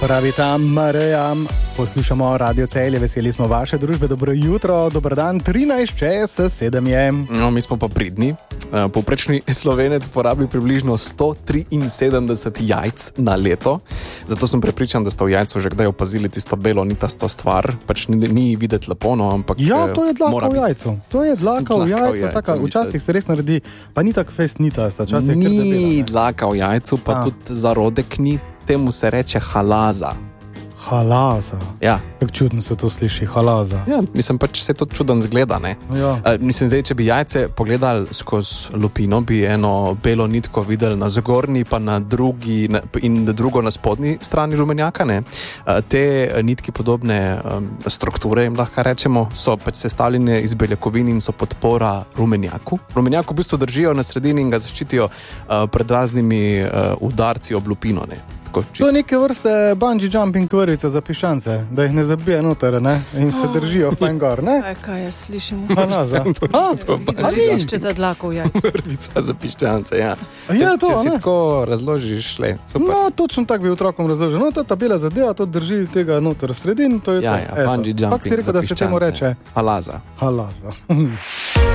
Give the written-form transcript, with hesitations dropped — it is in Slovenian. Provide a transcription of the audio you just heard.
Pravi tam Mareja, poslušamo Radio Celje, veseli smo vaše družbe, dobro jutro, dober dan, 13:07 je. No, mi smo pa pridni. Povprečni Slovenec porabi približno 173 jajc na leto, zato sem prepričan, da ste v jajcu že kdaj opazili tisto belo nitasto stvar, pač ni videti lepo, no, ampak ja, to je dlaka v jajcu, to je dlaka v jajcu, taka, včasih se res naredi, pa ni tako fest nitasta, včasih je kar debela. Ni dlaka v jajcu, pa tudi zarodek ni, temu se reče halaza. Halaza? Ja. Kako čudno se to sliši, halaza. Ja, mislim pač se to čuden zgleda, ne? Ja. Mislim zdaj, če bi jajce pogledali skozi lupino, bi eno belo nitko videli na zgornji, pa na drugi in drugo na spodnji strani rumenjaka, ne? Te nitki podobne strukture, jim lahko rečemo, so pač sestavljene iz beljakovin in so podpora rumenjaku. Rumenjaku v bistvu držijo na sredini in ga zaščitijo pred raznimi udarci ob lupino, ne? To je neke vrste bungee jumping vrvice za piščance, da jih ne zabije noter, ne? In se držijo fajn gor, ne? Kaj jaz slišim? Halaza. Vidiš, če te dlako v jajcu. Vrvica za piščance, ja. Če si tako razložiš, le, super. No, točno tako bi otrokom razložil. No, ta bela zadeva, to drži tega noter sredin, to je to. Ja, bungee jumping za piščance. Kako si rekel, da se temu reče? Halaza. Halaza.